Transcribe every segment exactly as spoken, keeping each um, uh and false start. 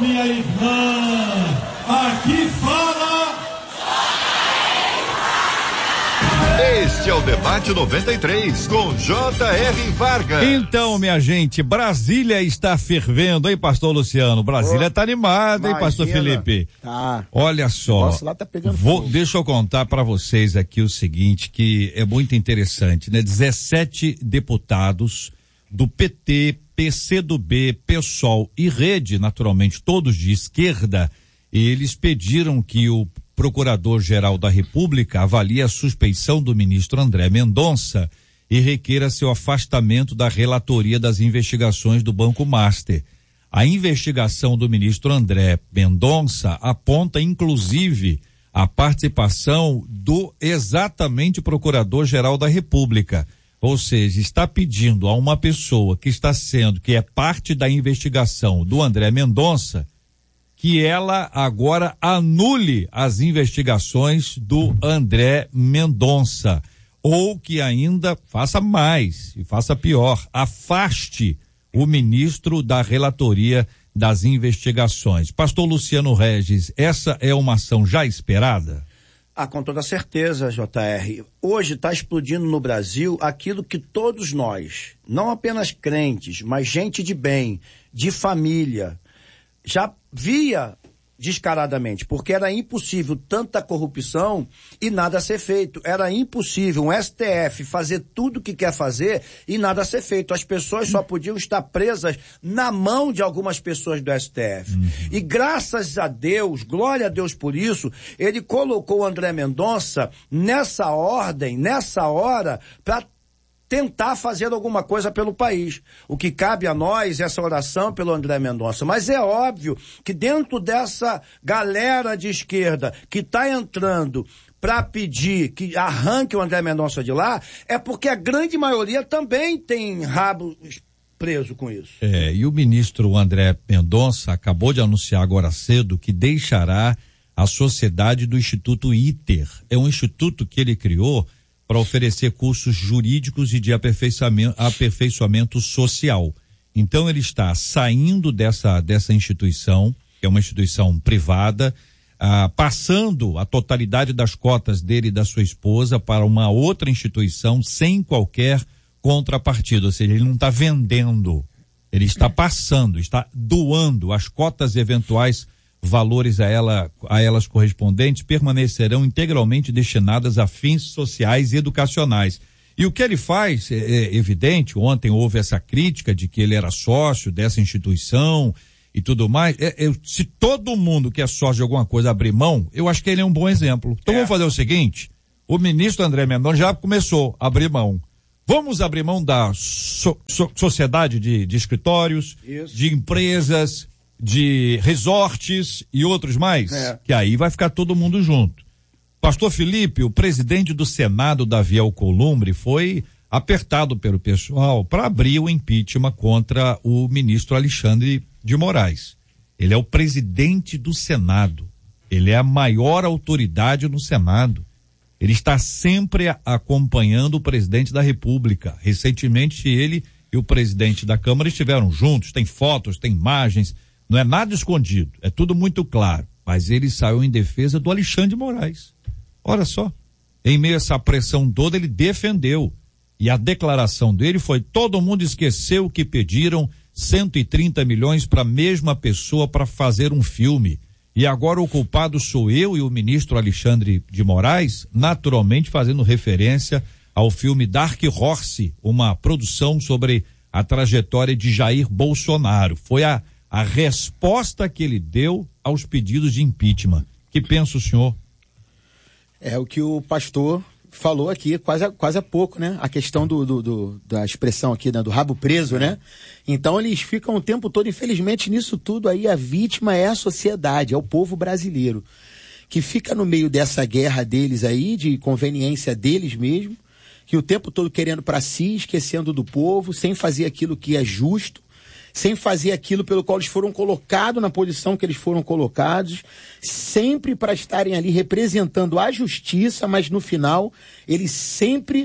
minha irmã, aqui fala... Este é o Debate noventa e três, com J R. Vargas. Então, minha gente, Brasília está fervendo, hein, pastor Luciano? Brasília está animada, hein, pastor Felipe? Tá. Olha só, lá tá pegando vou, fogo. deixa eu contar para vocês aqui o seguinte, que é muito interessante, né? dezessete deputados do P T, P C do B, PSOL e Rede, naturalmente todos de esquerda, eles pediram que o Procurador-Geral da República avalie a suspeição do ministro André Mendonça e requeira seu afastamento da relatoria das investigações do Banco Master. A investigação do ministro André Mendonça aponta, inclusive, a participação do exatamente Procurador-Geral da República. Ou seja, está pedindo a uma pessoa que está sendo, que é parte da investigação do André Mendonça, que ela agora anule as investigações do André Mendonça, ou que ainda faça mais e faça pior, afaste o ministro da relatoria das investigações. Pastor Luciano Regis, essa é uma ação já esperada? Ah, com toda certeza, J R. Hoje está explodindo no Brasil aquilo que todos nós, não apenas crentes, mas gente de bem, de família, já via descaradamente, porque era impossível tanta corrupção e nada ser feito. Era impossível um S T F fazer tudo o que quer fazer e nada ser feito. As pessoas só podiam estar presas na mão de algumas pessoas do S T F. Uhum. E graças a Deus, glória a Deus por isso, ele colocou o André Mendonça nessa ordem, nessa hora, para tentar fazer alguma coisa pelo país. O que cabe a nós é essa oração pelo André Mendonça. Mas é óbvio que dentro dessa galera de esquerda que está entrando para pedir que arranque o André Mendonça de lá, é porque a grande maioria também tem rabo preso com isso. É, e o ministro André Mendonça acabou de anunciar agora cedo que deixará a sociedade do Instituto ITER. É um instituto que ele criou para oferecer cursos jurídicos e de aperfeiçoamento, aperfeiçoamento social. Então ele está saindo dessa, dessa instituição, que é uma instituição privada, ah, passando a totalidade das cotas dele e da sua esposa para uma outra instituição sem qualquer contrapartida, ou seja, ele não está vendendo, ele está passando, está doando as cotas eventuais valores a, ela, a elas correspondentes permanecerão integralmente destinadas a fins sociais e educacionais. E o que ele faz é, é evidente, ontem houve essa crítica de que ele era sócio dessa instituição e tudo mais. É, é, se todo mundo que é sócio de alguma coisa abrir mão, eu acho que ele é um bom exemplo. Então é. Vamos fazer o seguinte, o ministro André Mendonça já começou a abrir mão. Vamos abrir mão da so, so, sociedade de, de escritórios, Isso. de empresas, de resorts e outros mais, é. que aí vai ficar todo mundo junto. Pastor Felipe, o presidente do Senado, Davi Alcolumbre, foi apertado pelo pessoal para abrir o impeachment contra o ministro Alexandre de Moraes. Ele é o presidente do Senado, ele é a maior autoridade no Senado. Ele está sempre acompanhando o presidente da República. Recentemente ele e o presidente da Câmara estiveram juntos, tem fotos, tem imagens. Não é nada escondido, é tudo muito claro. Mas ele saiu em defesa do Alexandre de Moraes. Olha só, em meio a essa pressão toda, ele defendeu. E a declaração dele foi: todo mundo esqueceu que pediram cento e trinta milhões para a mesma pessoa para fazer um filme. E agora o culpado sou eu e o ministro Alexandre de Moraes, naturalmente fazendo referência ao filme Dark Horse, uma produção sobre a trajetória de Jair Bolsonaro. Foi a a resposta que ele deu aos pedidos de impeachment. Que pensa o senhor? É o que o pastor falou aqui quase, quase há pouco, né? A questão do, do, do da expressão aqui, né? Do rabo preso, né? Então eles ficam o tempo todo, infelizmente, nisso tudo aí, a vítima é a sociedade, é o povo brasileiro, que fica no meio dessa guerra deles aí, de conveniência deles mesmo, que o tempo todo querendo para si, esquecendo do povo, sem fazer aquilo que é justo, sem fazer aquilo pelo qual eles foram colocados na posição que eles foram colocados, sempre para estarem ali representando a justiça, mas no final eles sempre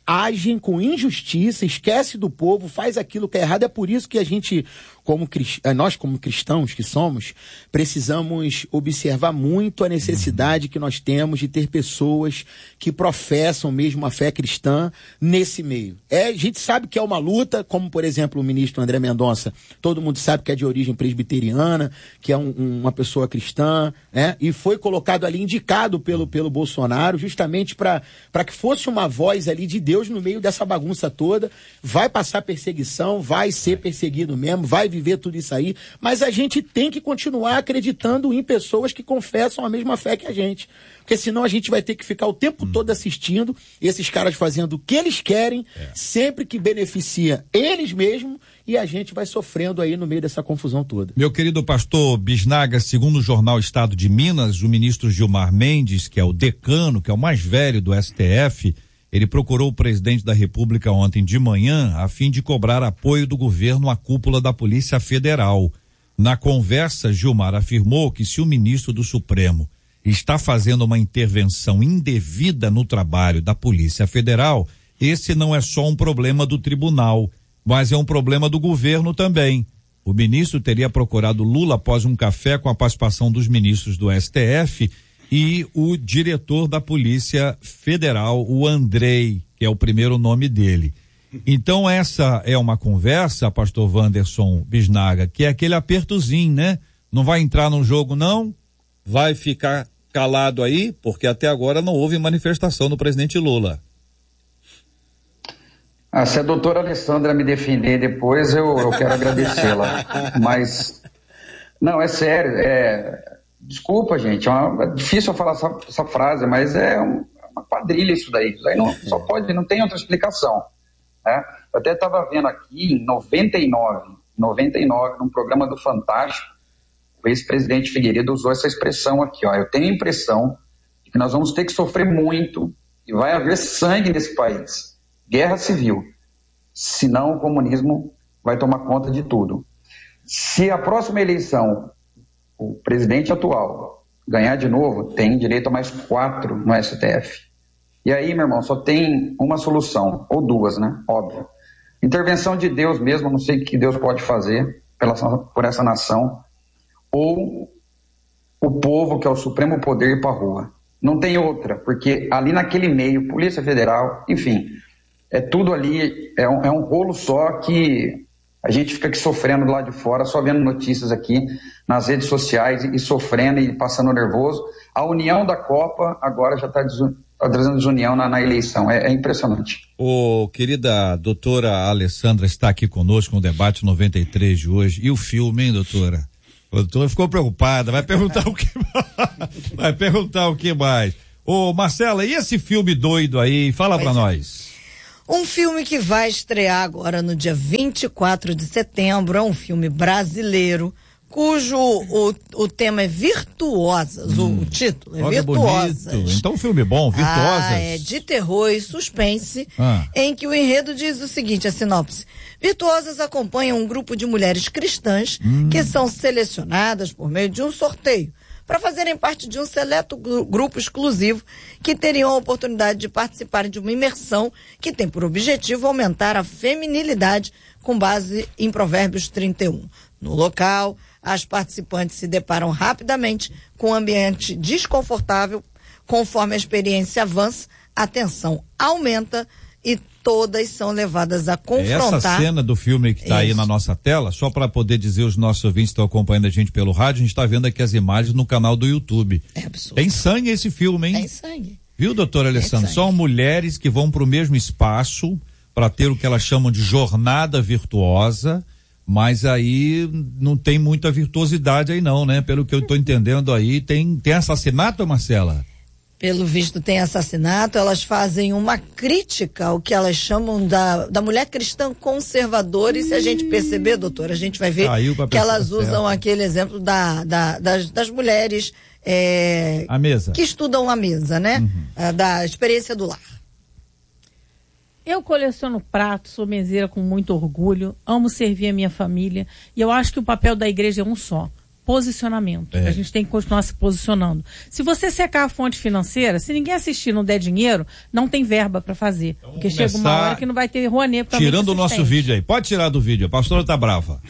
agem com injustiça, esquece do povo, faz aquilo que é errado. É por isso que a gente, como nós como cristãos que somos, precisamos observar muito a necessidade que nós temos de ter pessoas que professam mesmo a fé cristã nesse meio. É, a gente sabe que é uma luta, como por exemplo o ministro André Mendonça, todo mundo sabe que é de origem presbiteriana, que é um, uma pessoa cristã, né? E foi colocado ali, indicado pelo, pelo Bolsonaro, justamente para para que fosse uma voz ali de Deus no meio dessa bagunça toda. Vai passar perseguição, vai ser perseguido mesmo, vai viver tudo isso aí, mas a gente tem que continuar acreditando em pessoas que confessam a mesma fé que a gente, porque senão a gente vai ter que ficar o tempo hum. todo assistindo esses caras fazendo o que eles querem, é. sempre que beneficia eles mesmos, e a gente vai sofrendo aí no meio dessa confusão toda. Meu querido pastor Bisnaga, segundo o jornal Estado de Minas, o ministro Gilmar Mendes, que é o decano, que é o mais velho do S T F, ele procurou o presidente da República ontem de manhã a fim de cobrar apoio do governo à cúpula da Polícia Federal. Na conversa, Gilmar afirmou que se o ministro do Supremo está fazendo uma intervenção indevida no trabalho da Polícia Federal, esse não é só um problema do tribunal, mas é um problema do governo também. O ministro teria procurado Lula após um café com a participação dos ministros do S T F e o diretor da Polícia Federal, o Andrei, que é o primeiro nome dele. Então essa é uma conversa, pastor Wanderson Bisnaga, que é aquele apertozinho, né? Não vai entrar no jogo não, vai ficar calado aí, porque até agora não houve manifestação do presidente Lula. Ah, se a doutora Alessandra me defender depois, eu, eu quero agradecê-la. Mas, não, é sério, é... Desculpa, gente, é, uma, é difícil eu falar essa, essa frase, mas é um, uma quadrilha isso daí. Isso daí não, só pode, não tem outra explicação. Né? Eu até estava vendo aqui, em noventa e nove, noventa e nove, num programa do Fantástico, o ex-presidente Figueiredo usou essa expressão aqui, ó. Eu tenho a impressão de que nós vamos ter que sofrer muito e vai haver sangue nesse país. Guerra civil. Senão o comunismo vai tomar conta de tudo. Se a próxima eleição o presidente atual ganhar de novo, tem direito a mais quatro no S T F. E aí, meu irmão, só tem uma solução, ou duas, né? Óbvio. Intervenção de Deus mesmo, não sei o que Deus pode fazer pela, por essa nação, ou o povo, que é o supremo poder, ir para a rua. Não tem outra, porque ali naquele meio, Polícia Federal, enfim, é tudo ali, é um, é um rolo só que a gente fica aqui sofrendo do lado de fora, só vendo notícias aqui nas redes sociais e, e sofrendo e passando nervoso. A união da Copa agora já está tá trazendo desunião na, na eleição. É, é impressionante. Ô, querida doutora Alessandra está aqui conosco no debate noventa e três de hoje. E o filme, hein, doutora? A doutora ficou preocupada, vai perguntar o que mais? Vai perguntar o que mais? Ô, Marcela, e esse filme doido aí? Fala pois pra é. nós. Um filme que vai estrear agora no dia vinte e quatro de setembro, é um filme brasileiro, cujo o, o tema é Virtuosas, hum. o, o título é Olha, Virtuosas. Bonito. Então um filme bom, Virtuosas. Ah, é de terror e suspense, ah. em que o enredo diz o seguinte, a sinopse: Virtuosas acompanham um grupo de mulheres cristãs hum. que são selecionadas por meio de um sorteio para fazerem parte de um seleto grupo exclusivo que teriam a oportunidade de participar de uma imersão que tem por objetivo aumentar a feminilidade com base em Provérbios trinta e um. No local, as participantes se deparam rapidamente com um ambiente desconfortável. Conforme a experiência avança, a tensão aumenta e todas são levadas a confrontar. Essa cena do filme que está aí na nossa tela, só para poder dizer os nossos ouvintes que estão acompanhando a gente pelo rádio, a gente está vendo aqui as imagens no canal do YouTube. É absurdo. Tem sangue esse filme, hein? Tem sangue. Viu, doutora Alessandra? São mulheres que vão para o mesmo espaço para ter o que elas chamam de jornada virtuosa, mas aí não tem muita virtuosidade aí não, né? Pelo que eu estou entendendo aí, tem, tem assassinato, Marcela? Pelo visto tem assassinato, elas fazem uma crítica ao que elas chamam da, da mulher cristã conservadora, e se a gente perceber, doutora, a gente vai ver que elas usam aquele exemplo da, da, das, das mulheres é, a mesa. que estudam a mesa, né? Uhum. Da experiência do lar. Eu coleciono pratos, sou meseira com muito orgulho, amo servir a minha família, e eu acho que o papel da igreja é um só: posicionamento. É. A gente tem que continuar se posicionando. Se você secar a fonte financeira, se ninguém assistir, não der dinheiro, não tem verba para fazer. Então, porque chega uma hora que não vai ter Rouanet para tirando o nosso vídeo aí. Pode tirar do vídeo. A pastora tá brava.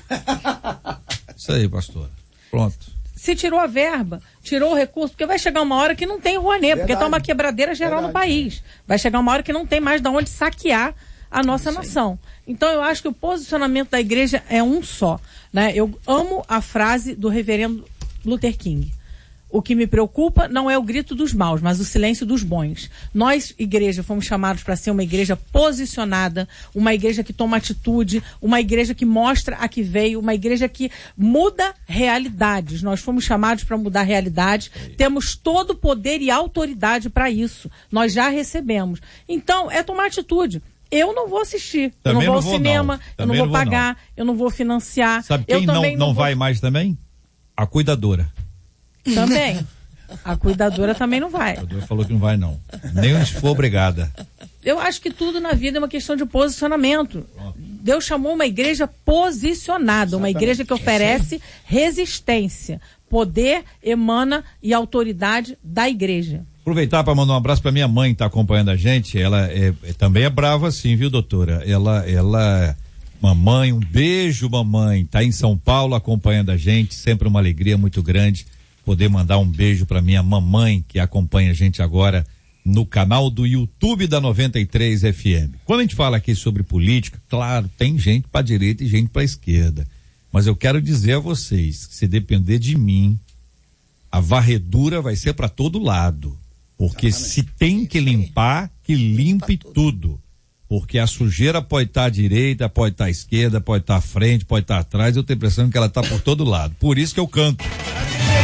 Isso aí, pastora. Pronto. Se tirou a verba, tirou o recurso, porque vai chegar uma hora que não tem Rouanet, porque tá uma quebradeira geral Verdade. no país. Vai chegar uma hora que não tem mais de onde saquear a nossa Sim. nação. Então eu acho que o posicionamento da igreja é um só, né? Eu amo a frase do reverendo Luther King. O que me preocupa não é o grito dos maus, mas o silêncio dos bons. Nós, igreja, fomos chamados para ser uma igreja posicionada, uma igreja que toma atitude, uma igreja que mostra a que veio, uma igreja que muda realidades. Nós fomos chamados para mudar realidades, temos todo o poder e autoridade para isso. Nós já recebemos. Então, é tomar atitude. Eu não vou assistir, também eu não vou não ao cinema, não. eu não vou, não vou pagar, não. eu não vou financiar. Sabe quem eu não, também não, não vai vou... mais também? A cuidadora. Também. A cuidadora também não vai. A cuidadora falou que não vai, não. Nem onde for obrigada. Eu acho que tudo na vida é uma questão de posicionamento. Deus chamou uma igreja posicionada, uma igreja que oferece resistência. Poder emana e autoridade da igreja. Aproveitar para mandar um abraço para minha mãe que está acompanhando a gente. Ela é, é, também é brava assim, viu, doutora? Ela, ela, mamãe, um beijo, mamãe. Tá em São Paulo acompanhando a gente. Sempre uma alegria muito grande poder mandar um beijo para minha mamãe que acompanha a gente agora no canal do YouTube da noventa e três F M. Quando a gente fala aqui sobre política, claro, tem gente para direita e gente para esquerda. Mas eu quero dizer a vocês que se depender de mim, a varredura vai ser para todo lado. Porque Exatamente. Se tem que limpar, que limpe tudo. tudo. Porque a sujeira pode estar à direita, pode estar à esquerda, pode estar à frente, pode estar atrás. Eu tenho a impressão que ela está por todo lado. Por isso que eu canto.